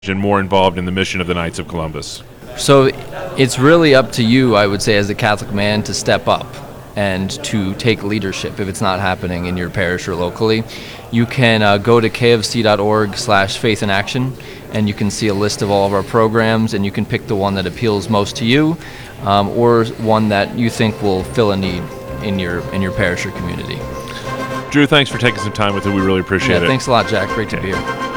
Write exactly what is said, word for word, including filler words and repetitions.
and more involved in the mission of the Knights of Columbus? So it's really up to you, I would say, as a Catholic man to step up and to take leadership if it's not happening in your parish or locally. You can uh, go to kfc.org slash faith in action, and you can see a list of all of our programs, and you can pick the one that appeals most to you, um, or one that you think will fill a need in your in your parish or community. Drew, thanks for taking some time with it. We really appreciate yeah, it. Thanks a lot, Jack. Great to be here.